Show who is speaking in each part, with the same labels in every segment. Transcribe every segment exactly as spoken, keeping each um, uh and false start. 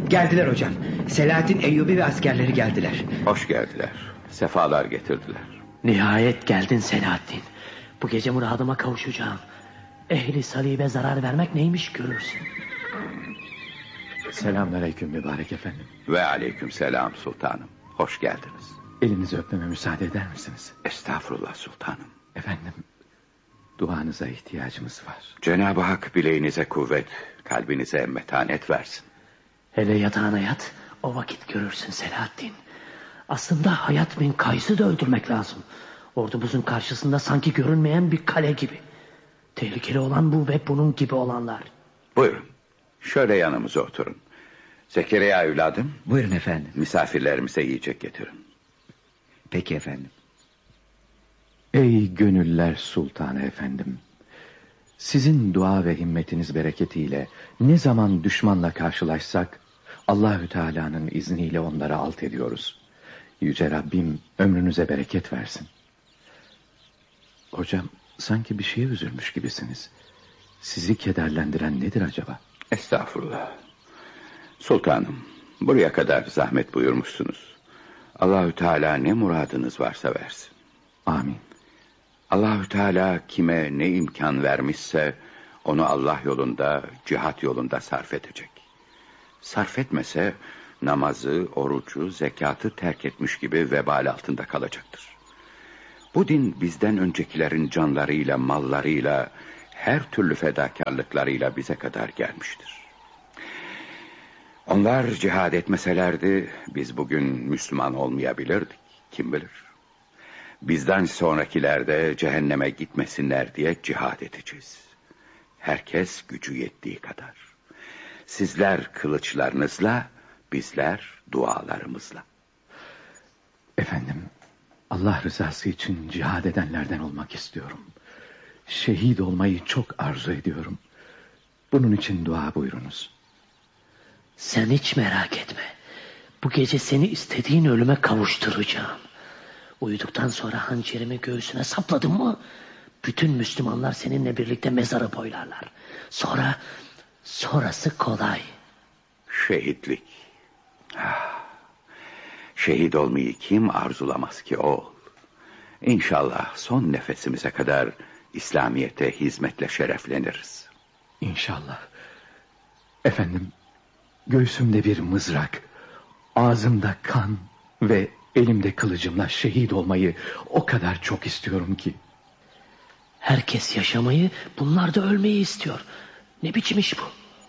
Speaker 1: Geldiler hocam. Selahattin Eyyubi ve askerleri geldiler.
Speaker 2: Hoş geldiler. Sefalar getirdiler.
Speaker 3: Nihayet geldin Selahattin. Bu gece muradıma kavuşacağım. Ehli salibe zarar vermek neymiş görürsün.
Speaker 4: Selamünaleyküm mübarek efendim.
Speaker 2: Ve aleyküm selam sultanım. Hoş geldiniz.
Speaker 4: Elinizi öpmeme müsaade eder misiniz?
Speaker 2: Estağfurullah sultanım.
Speaker 4: Efendim, duanıza ihtiyacımız var.
Speaker 2: Cenab-ı Hak bileğinize kuvvet, kalbinize metanet versin.
Speaker 3: Hele yatağına yat, o vakit görürsün Selahattin. Aslında Hayat bin Kays'ı da öldürmek lazım. Ordumuzun karşısında sanki görünmeyen bir kale gibi. Tehlikeli olan bu ve bunun gibi olanlar.
Speaker 2: Buyurun, şöyle yanımıza oturun. Zekeriya evladım.
Speaker 1: Buyurun efendim.
Speaker 2: Misafirlerimize yiyecek getirin.
Speaker 1: Peki efendim.
Speaker 4: Ey gönüller sultanı efendim. Sizin dua ve himmetiniz bereketiyle ne zaman düşmanla karşılaşsak Allahü Teala'nın izniyle onları alt ediyoruz. Yüce Rabbim ömrünüze bereket versin. Hocam, sanki bir şeye üzülmüş gibisiniz. Sizi kederlendiren nedir acaba?
Speaker 2: Estağfurullah. Sultanım, buraya kadar zahmet buyurmuşsunuz. Allahü Teala ne muradınız varsa versin.
Speaker 4: Amin.
Speaker 2: Allahü Teala kime ne imkan vermişse onu Allah yolunda, cihat yolunda sarf edecek. Sarf etmese namazı, orucu, zekatı terk etmiş gibi vebal altında kalacaktır. Bu din bizden öncekilerin canlarıyla, mallarıyla, her türlü fedakarlıklarıyla bize kadar gelmiştir. Onlar cihad etmeselerdi biz bugün Müslüman olmayabilirdik. Kim bilir? Bizden sonrakiler de cehenneme gitmesinler diye cihad edeceğiz. Herkes gücü yettiği kadar. Sizler kılıçlarınızla, bizler dualarımızla.
Speaker 4: Efendim, Allah rızası için cihad edenlerden olmak istiyorum. Şehit olmayı çok arzu ediyorum. Bunun için dua buyurunuz.
Speaker 3: Sen hiç merak etme. Bu gece seni istediğin ölüme kavuşturacağım. Uyuduktan sonra hançerimi göğsüne sapladım mı bütün Müslümanlar seninle birlikte mezarı boylarlar. Sonra sonrası kolay.
Speaker 2: Şehitlik. Ah, şehit olmayı kim arzulamaz ki oğul? İnşallah son nefesimize kadar İslamiyet'e hizmetle şerefleniriz.
Speaker 4: İnşallah. Efendim, göğsümde bir mızrak, ağzımda kan ve elimde kılıcımla şehit olmayı o kadar çok istiyorum ki.
Speaker 3: Herkes yaşamayı, bunlar da ölmeyi istiyor. Ne biçim iş bu?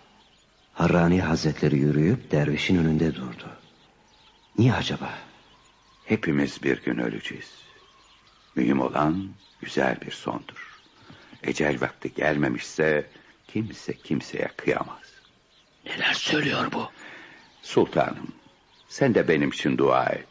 Speaker 5: Harrani Hazretleri yürüyüp dervişin önünde durdu. Niye acaba?
Speaker 2: Hepimiz bir gün öleceğiz. Mühim olan güzel bir sondur. Ecel vakti gelmemişse kimse kimseye kıyamaz.
Speaker 3: Neler söylüyor bu?
Speaker 2: Sultanım, sen de benim için dua et.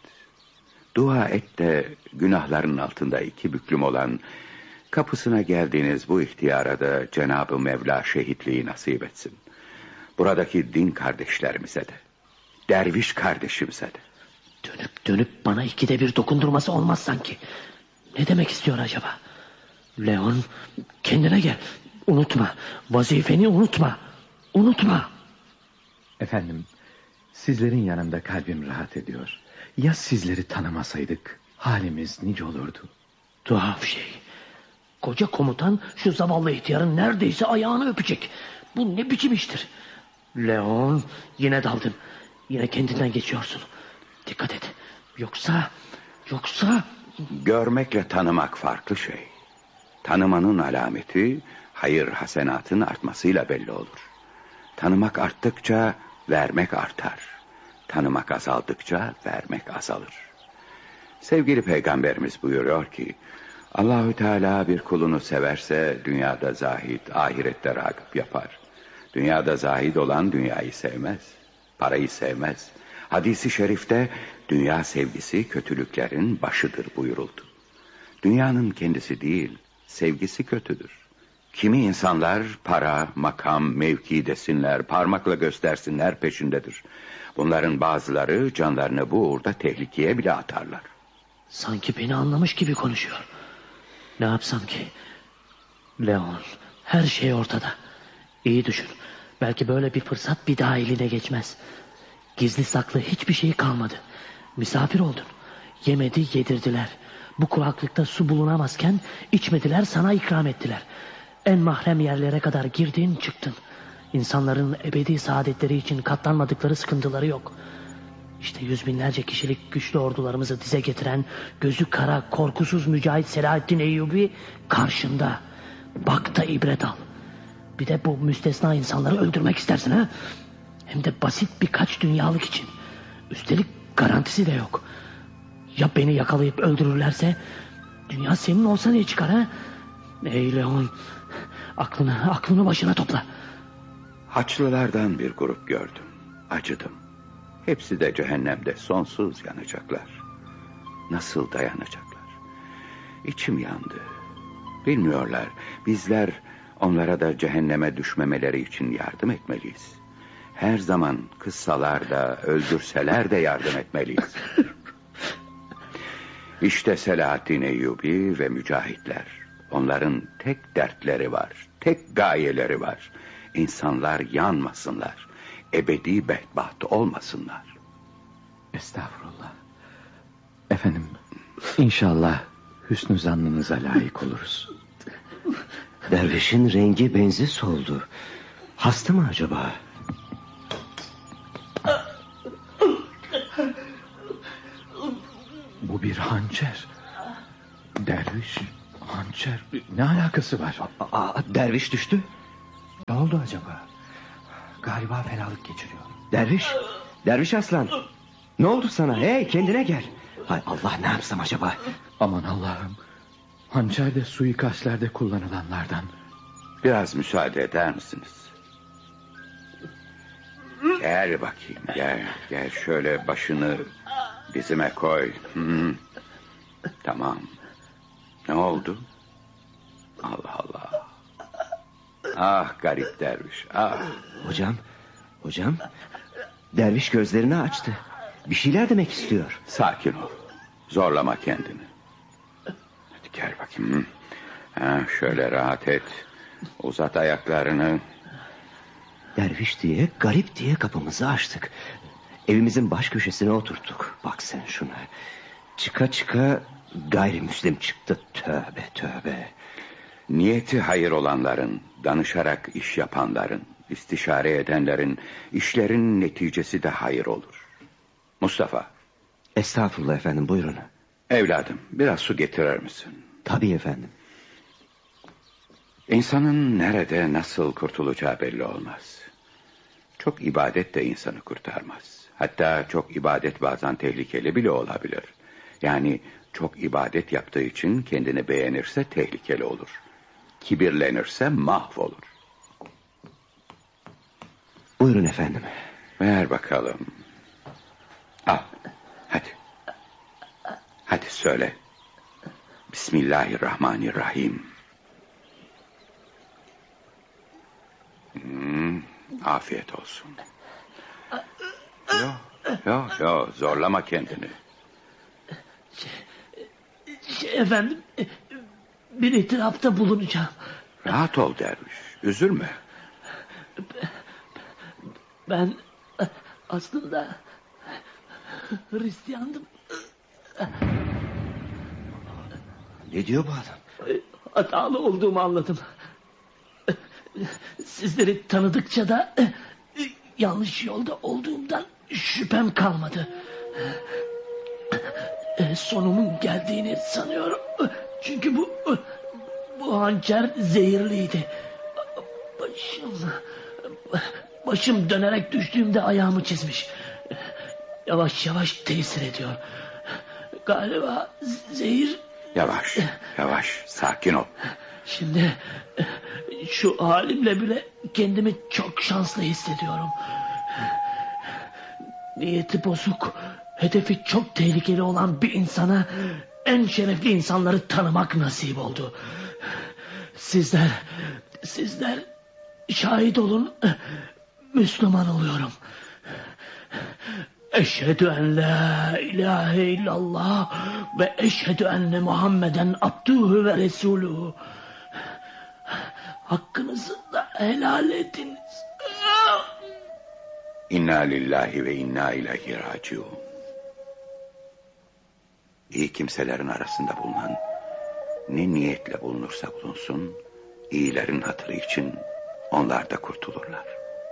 Speaker 2: Dua et de günahların altında iki büklüm olan, kapısına geldiğiniz bu ihtiyara da Cenab-ı Mevla şehitliği nasip etsin. Buradaki din kardeşlerimize de, derviş kardeşimize de.
Speaker 3: Dönüp dönüp bana ikide bir dokundurması olmaz sanki. Ne demek istiyor acaba? Leon, kendine gel. Unutma, vazifeni unutma. Unutma.
Speaker 4: Efendim, sizlerin yanında kalbim rahat ediyor. Ya sizleri tanımasaydık halimiz nice olurdu.
Speaker 3: Tuhaf şey. Koca komutan şu zavallı ihtiyarın neredeyse ayağını öpecek. Bu ne biçim iştir? Leon, yine daldın. Yine kendinden geçiyorsun. Dikkat et. Yoksa, yoksa...
Speaker 2: Görmekle tanımak farklı şey. Tanımanın alameti hayır hasenatın artmasıyla belli olur. Tanımak arttıkça vermek artar. Tanımak azaldıkça vermek azalır. Sevgili Peygamberimiz buyuruyor ki, Allahü Teala bir kulunu severse dünyada zahid, ahirette ragıp yapar. Dünyada zahid olan dünyayı sevmez, parayı sevmez. Hadis-i şerifte dünya sevgisi kötülüklerin başıdır buyuruldu. Dünyanın kendisi değil, sevgisi kötüdür. Kimi insanlar para, makam, mevki desinler, parmakla göstersinler peşindedir. Bunların bazıları canlarını bu uğurda tehlikeye bile atarlar.
Speaker 3: Sanki beni anlamış gibi konuşuyor. Ne yapsam ki? Leon, her şey ortada. İyi düşün. Belki böyle bir fırsat bir daha eline geçmez. Gizli saklı hiçbir şey kalmadı. Misafir oldun. Yemedi yedirdiler. Bu kuraklıkta su bulunamazken içmediler, sana ikram ettiler. En mahrem yerlere kadar girdin çıktın. İnsanların ebedi saadetleri için katlanmadıkları sıkıntıları yok. İşte yüz binlerce kişilik güçlü ordularımızı dize getiren gözü kara, korkusuz mücahit Selahaddin Eyyubi karşında. Bak da ibret al. Bir de bu müstesna insanları öldürmek istersin ha? Hem de basit birkaç dünyalık için. Üstelik garantisi de yok. Ya beni yakalayıp öldürürlerse dünya senin olsa ne çıkar ha? Ey Leon, aklını, aklını başına topla.
Speaker 2: Haçlılardan bir grup gördüm. Acıdım. Hepsi de cehennemde sonsuz yanacaklar. Nasıl dayanacaklar? İçim yandı. Bilmiyorlar. Bizler onlara da cehenneme düşmemeleri için yardım etmeliyiz. Her zaman kıssalar da öldürseler de yardım etmeliyiz. İşte Selahaddin Eyyubi ve mücahitler. Onların tek dertleri var. Tek gayeleri var. İnsanlar yanmasınlar. Ebedi bedbaht olmasınlar.
Speaker 4: Estağfurullah. Efendim, inşallah hüsnü zannınıza layık oluruz.
Speaker 5: Dervişin rengi benzi soldu. Hasta mı acaba?
Speaker 4: Bu bir hançer. Derviş, hançer. Ne alakası var?
Speaker 5: Aa, derviş düştü.
Speaker 1: Ne oldu acaba? Galiba fenalık geçiriyor.
Speaker 5: Derviş, derviş aslan. Ne oldu sana? Hey, kendine gel. Hay Allah, ne yapsam acaba?
Speaker 4: Aman Allah'ım. Hançer de suikastlerde kullanılanlardan.
Speaker 2: Biraz müsaade eder misiniz? Gel bakayım, gel. Gel şöyle başını dizime koy. Hı. Tamam. Ne oldu? Allah Allah. Ah garip derviş, ah.
Speaker 5: Hocam, hocam. Derviş gözlerini açtı. Bir şeyler demek istiyor.
Speaker 2: Sakin ol. Zorlama kendini. Hadi gel bakayım. Ha, şöyle rahat et. Uzat ayaklarını.
Speaker 5: Derviş diye, garip diye kapımızı açtık. Evimizin baş köşesine oturttuk. Bak sen şuna. Çıka çıka gayrimüslim çıktı. Tövbe tövbe.
Speaker 2: Niyeti hayır olanların, danışarak iş yapanların, istişare edenlerin, işlerin neticesi de hayır olur. Mustafa.
Speaker 5: Estağfurullah efendim, buyurun.
Speaker 2: Evladım, biraz su getirir misin?
Speaker 5: Tabii efendim.
Speaker 2: İnsanın nerede nasıl kurtulacağı belli olmaz. Çok ibadet de insanı kurtarmaz. Hatta çok ibadet bazen tehlikeli bile olabilir. Yani çok ibadet yaptığı için kendini beğenirse tehlikeli olur. Kibirlenirse mahvolur.
Speaker 5: Buyurun efendim.
Speaker 2: Ver bakalım. Al, hadi. Hadi söyle. Bismillahirrahmanirrahim. Hmm, afiyet olsun. Yok, yok, yok, zorlama kendini.
Speaker 3: Şey, efendim, bir itirafta bulunacağım.
Speaker 2: Rahat ol derviş, üzülme.
Speaker 3: Ben aslında Hristiyandım.
Speaker 5: Ne diyor bu adam?
Speaker 3: Hatalı olduğumu anladım. Sizleri tanıdıkça da yanlış yolda olduğumdan şüphem kalmadı. Sonumun geldiğini sanıyorum. Çünkü bu bu hançer zehirliydi. Başım başım dönerek düştüğümde ayağımı çizmiş. Yavaş yavaş tesir ediyor. Galiba zehir.
Speaker 2: Yavaş, yavaş, sakin ol.
Speaker 3: Şimdi şu halimle bile kendimi çok şanslı hissediyorum. Niyeti bozuk, hedefi çok tehlikeli olan bir insana en şerefli insanları tanımak nasip oldu. Sizler, sizler şahit olun, Müslüman oluyorum. Eşhedü en la ilahe illallah ve eşhedü enne Muhammeden abduhu ve resuluhu. Hakkınızı da helal ediniz.
Speaker 2: İnna lillahi ve inna ileyhi raciun. İyi kimselerin arasında bulunan, ne niyetle bulunursa bulunsun, iyilerin hatırı için onlar da kurtulurlar.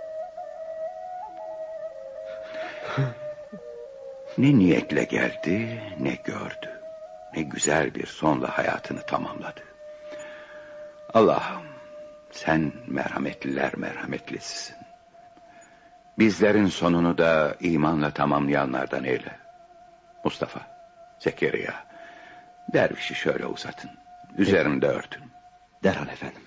Speaker 2: Ne niyetle geldi, ne gördü, ne güzel bir sonla hayatını tamamladı. Allah'ım, sen merhametliler merhametlisisin. Bizlerin sonunu da imanla tamamlayanlardan eyle. Mustafa, Zekeriya, dervişi şöyle uzatın, üzerinde örtün.
Speaker 5: Derhal efendim.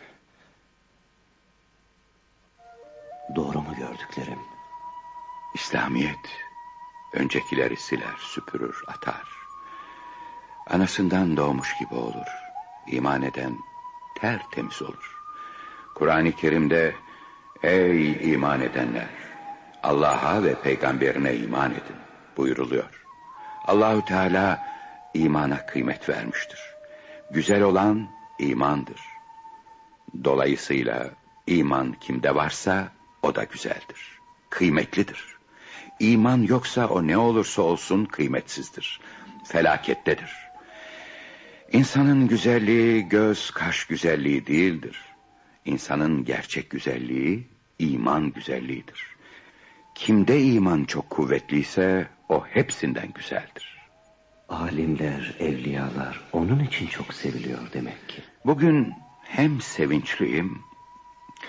Speaker 5: Doğru mu gördüklerim?
Speaker 2: İslamiyet, öncekileri siler, süpürür, atar. Anasından doğmuş gibi olur. İman eden tertemiz olur. Kur'an-ı Kerim'de, ey iman edenler, Allah'a ve peygamberine iman edin buyuruluyor. Allahü Teala imana kıymet vermiştir. Güzel olan imandır. Dolayısıyla iman kimde varsa o da güzeldir. Kıymetlidir. İman yoksa o ne olursa olsun kıymetsizdir. Felakettedir. İnsanın güzelliği göz kaş güzelliği değildir. İnsanın gerçek güzelliği iman güzelliğidir. Kimde iman çok kuvvetliyse o hepsinden güzeldir.
Speaker 5: Alimler, evliyalar onun için çok seviliyor demek ki.
Speaker 2: Bugün hem sevinçliyim